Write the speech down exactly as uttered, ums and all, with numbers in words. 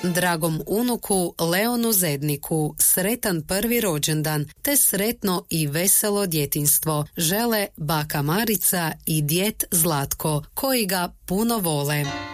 Dragom unuku Leonu Zedniku sretan prvi rođendan te sretno i veselo djetinjstvo žele baka Marica i djed Zlatko koji ga puno vole.